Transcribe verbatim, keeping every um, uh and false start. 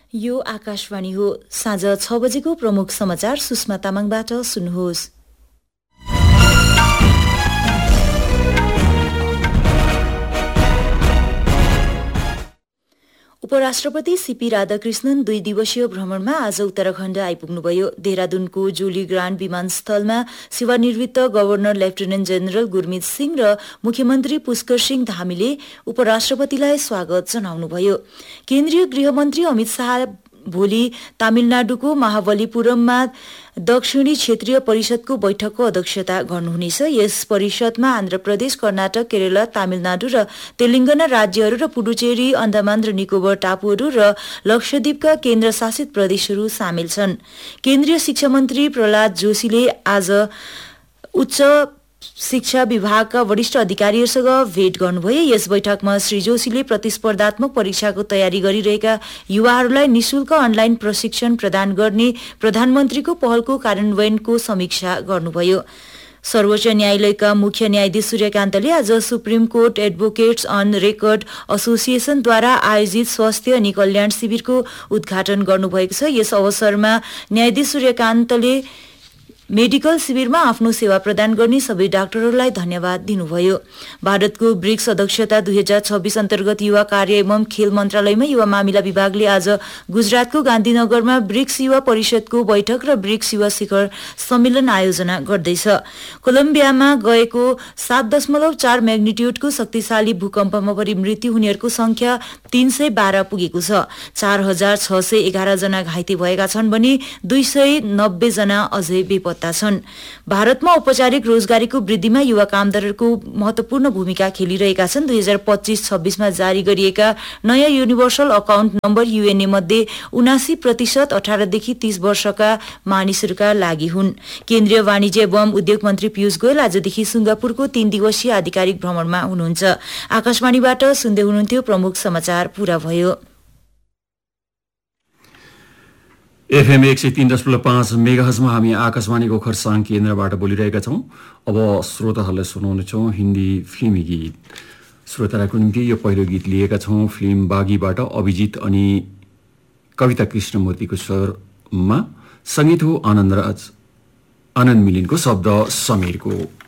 यो आकाशवाणी हो। साँझ छ बजेको प्रमुख समाचार सुषमा तामाङबाट सुन्नुहोस्। उपराष्ट्रपति सीपी राधाकृष्णन दुई दिवसीय भ्रमणमा आज उत्तराखण्ड आइपुग्नुभयो। देहरादूनको जोली ग्रान्ड विमानस्थलमा सेवानिवृत्त governor lieutenant general Gurmeet Singh र मुख्यमन्त्री पुष्कर सिंह धामीले उपराष्ट्रपतिलाई स्वागत जनाउनुभयो। केन्द्रीय गृहमन्त्री अमित शाह भोलि तमिलनाडुको महाबलीपुरममा दक्षिणी क्षेत्रीय परिषदको बैठकको अध्यक्षता गर्नुहुनेछ। यस परिषदमा आन्ध्र प्रदेश, कर्नाटक, केरल, तमिलनाडु र तेलंगाना राज्यहरू र पुडुचेरी, अन्डमान र निकोबर टापुहरू र लक्षद्वीपका केन्द्रशासित प्रदेशहरू सामेल छन्। केन्द्रीय शिक्षा मन्त्री प्रहलाद जोशीले आज उच्च शिक्षा विभागका वरिष्ठ अधिकारीहरूसँग भेट गर्नुभयो। यस बैठकमा श्री जोशीले प्रतिस्पर्धात्मक परीक्षाको तयारी गरिरहेका युवाहरूलाई निशुल्क अनलाइन प्रशिक्षण प्रदान गर्ने प्रधानमन्त्रीको पहलको कार्यान्वयनको समीक्षा गर्नुभयो। सर्वोच्च न्यायालयका मुख्य न्यायाधीश सूर्यकान्तले आज supreme court advocates on record एसोसिएसनद्वारा आयोजित स्वास्थ्य अनि कल्याण शिविरको उद्घाटन गर्नुभएको छ। यस अवसरमा न्यायाधीश सूर्यकान्तले मेडिकल शिविरमा आफ्नो सेवा प्रदान गर्ने सबै डाक्टरहरूलाई धन्यवाद दिनुभयो। भारतको ब्रिक्स अध्यक्षता दुई हजार छब्बीस अन्तर्गत युवा कार्य एवं खेल मन्त्रालयमा युवा मामिला विभागले आज गुजरातको गान्धीनगरमा ब्रिक्स युवा परिषदको बैठक र ब्रिक्स युवा शिखर सम्मेलन आयोजना गर्दैछ। कोलम्बियामा गएको सात दशमलव चार म्याग्निट्युडको शक्तिशाली भूकम्पमा परि मृत्यु हुनेहरूको संख्या तीन सय बाह्र पुगेको छ। चार हजार छ सय एघार जना घाइते भएका छन् भने दुई सय नब्बे जना अझै बेपत्ता छन्। भारतमा औपचारिक रोजगारीको वृद्धिमा युवा कामदारहरूको महत्वपूर्ण भूमिका खेलिरहेका छन्। दुई हजार पच्चीस छब्बीसमा जारी गरिएका नयाँ युनिभर्सल अकाउन्ट नम्बर युएनए मध्ये उनासी प्रतिशत अठारदेखि तीस वर्षका मानिसहरूका लागि हुन्। केन्द्रीय वाणिज्य एवं उद्योग मन्त्री पीयूष गोयल आजदेखि सिंगापुरको तीन दिवसीय आधिकारिक भ्रमणमा हुनुहुन्छ। आकाशवाणीबाट सुन्दै हुनुहुन्थ्यो। प्रमुख समाचार पूरा भयो। एफएम एक सय तीन दशमलव पाँच मेगाहजमा हामी आकाशवाणीको खरसाङ केन्द्रबाट बोलिरहेका छौँ। अब श्रोताहरूलाई सुनाउनेछौँ हिन्दी फिल्मी गीत। श्रोताहरूको निम्ति यो पहिलो गीत लिएका छौँ फिल्म बागीबाट। अभिजित अनि कविता कृष्णमूर्तिको स्वरमा, सङ्गीत हो आनन्दराज आनन्द मिलिनको, शब्द समीरको।